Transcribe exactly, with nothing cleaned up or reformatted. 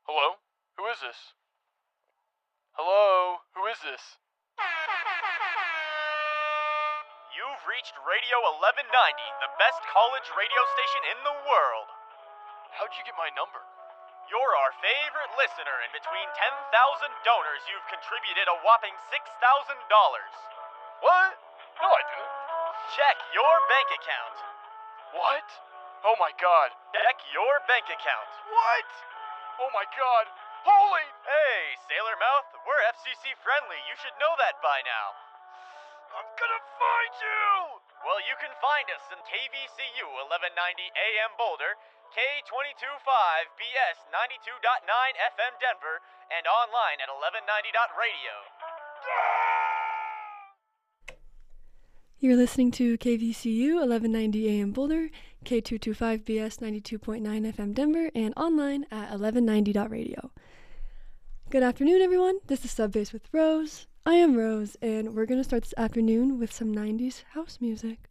Hello? Who is this? Hello? Who is this? You've reached Radio eleven ninety, the best college radio station in the world. How'd you get my number? You're our favorite listener, and between ten thousand donors, you've contributed a whopping six thousand dollars. What? No, I didn't. Check your bank account. What? Oh my god. Check your bank account. What? Oh my god. Holy... Hey, Sailor Mouth, we're F C C friendly. You should know that by now. I'm gonna find you! Well, you can find us in K V C U eleven ninety A M Boulder, K two twenty-five B S ninety-two point nine F M Denver, and online at eleven ninety dot radio. You're listening to K V C U eleven ninety A M Boulder, K two twenty-five B S ninety-two point nine F M Denver, and online at eleven ninety dot radio. Good afternoon, everyone. This is Subbase with Rose. I am Rose, and we're going to start this afternoon with some nineties house music.